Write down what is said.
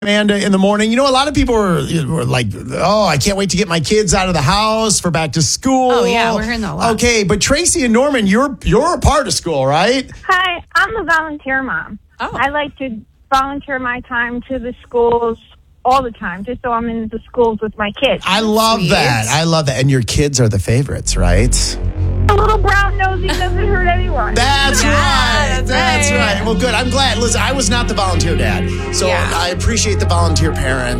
Amanda, in the morning. You know, a lot of people were like, oh, I can't wait to get my kids out of the house for back to school. Oh, yeah, we're hearing that a lot. Okay, but Tracy and Norman, you're a part of school, right? Hi, I'm a volunteer mom. Oh. I like to volunteer my time to the schools all the time, just so I'm in the schools with my kids. I love Sweet. that. I love that. And your kids are the favorites, right? A little brown nosy doesn't hurt anyone. That's right. that's right. Well, good. I'm glad. Listen, I was not the volunteer dad, so Yeah. I appreciate the volunteer parents.